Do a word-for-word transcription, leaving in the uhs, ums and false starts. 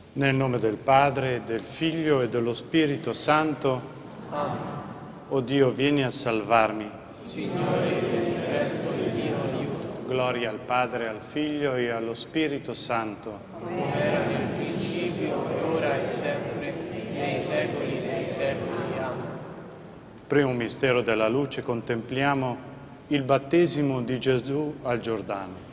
Nel nome del Padre, del Figlio e dello Spirito Santo. Amen. O Dio, vieni a salvarmi. Signore, vieni presto in mio aiuto. Gloria al Padre, al Figlio e allo Spirito Santo. Come era nel principio, e ora e sempre, nei secoli dei secoli. Amen. Primo mistero della luce, contempliamo il battesimo di Gesù al Giordano.